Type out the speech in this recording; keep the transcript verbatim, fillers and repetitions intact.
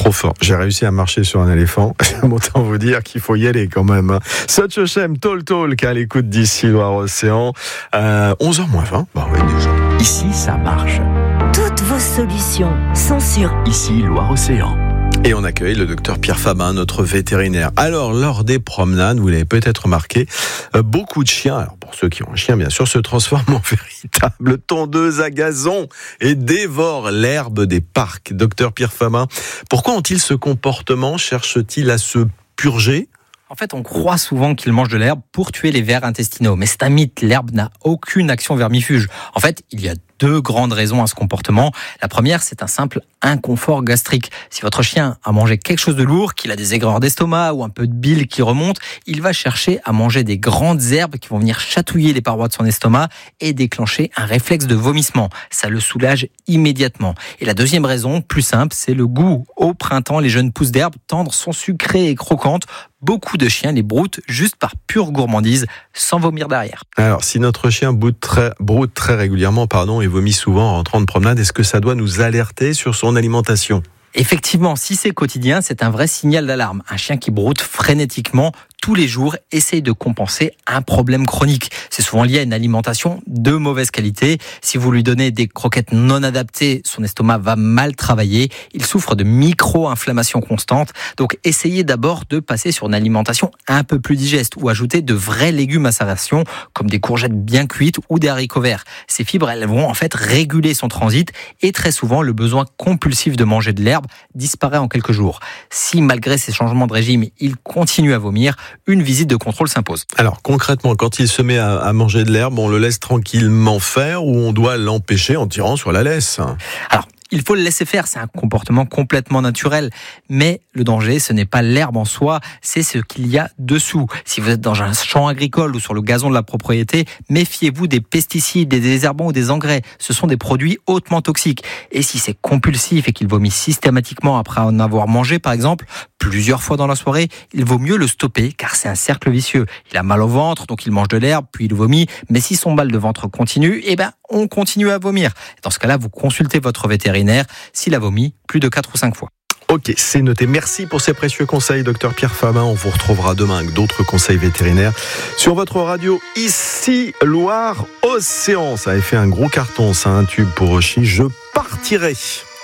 Trop fort. J'ai réussi à marcher sur un éléphant. Autant vous dire qu'il faut y aller quand même. Hein. Sotchochem, Tol Talk à l'écoute d'ici Loire-Océan. Euh, onze heures moins vingt. Bah oui, déjà. Ici, ça marche. Toutes vos solutions sont sur Ici, Loire-Océan. Et on accueille le docteur Pierre Fabin, notre vétérinaire. Alors, lors des promenades, vous l'avez peut-être remarqué, euh, beaucoup de chiens, alors pour ceux qui ont un chien bien sûr, se transforment en véritable tondeuse à gazon et dévorent l'herbe des parcs. Docteur Pierre Fabin, pourquoi ont-ils ce comportement? Cherchent-ils à se purger? En fait, on croit souvent qu'ils mangent de l'herbe pour tuer les vers intestinaux. Mais c'est un mythe, l'herbe n'a aucune action vermifuge. En fait, il y a deux grandes raisons à ce comportement. La première, c'est un simple inconfort gastrique. Si votre chien a mangé quelque chose de lourd, qu'il a des aigreurs d'estomac ou un peu de bile qui remonte, il va chercher à manger des grandes herbes qui vont venir chatouiller les parois de son estomac et déclencher un réflexe de vomissement. Ça le soulage immédiatement. Et la deuxième raison, plus simple, c'est le goût. Au printemps, les jeunes pousses d'herbe tendres sont sucrées et croquantes. Beaucoup de chiens les broutent juste par pure gourmandise, sans vomir derrière. Alors, si notre chien broute très, broute très régulièrement, pardon, et vomit souvent en rentrant de promenade, est-ce que ça doit nous alerter sur son alimentation ? Effectivement, si c'est quotidien, c'est un vrai signal d'alarme. Un chien qui broute frénétiquement tous les jours essaye de compenser un problème chronique. C'est souvent lié à une alimentation de mauvaise qualité. Si vous lui donnez des croquettes non adaptées, son estomac va mal travailler. Il souffre de micro-inflammations constantes. Donc, essayez d'abord de passer sur une alimentation un peu plus digeste ou ajouter de vrais légumes à sa ration, comme des courgettes bien cuites ou des haricots verts. Ces fibres, elles vont en fait réguler son transit et très souvent, le besoin compulsif de manger de l'herbe disparaît en quelques jours. Si, malgré ces changements de régime, il continue à vomir, une visite de contrôle s'impose. Alors concrètement, quand il se met à, à manger de l'herbe, on le laisse tranquillement faire ou on doit l'empêcher en tirant sur la laisse ? Alors, il faut le laisser faire, c'est un comportement complètement naturel. Mais le danger, ce n'est pas l'herbe en soi, c'est ce qu'il y a dessous. Si vous êtes dans un champ agricole ou sur le gazon de la propriété, méfiez-vous des pesticides, des désherbants ou des engrais. Ce sont des produits hautement toxiques. Et si c'est compulsif et qu'il vomit systématiquement après en avoir mangé, par exemple, plusieurs fois dans la soirée, il vaut mieux le stopper car c'est un cercle vicieux. Il a mal au ventre, donc il mange de l'herbe, puis il vomit. Mais si son mal de ventre continue, eh ben, on continue à vomir. Dans ce cas-là, vous consultez votre vétérinaire s'il a vomi plus de quatre ou cinq fois. Ok, c'est noté. Merci pour ces précieux conseils, docteur Pierre Fabin. On vous retrouvera demain avec d'autres conseils vétérinaires sur votre radio Ici Loire-Océan. Ça avait fait un gros carton, ça, un tube pour Rochi. Je partirai.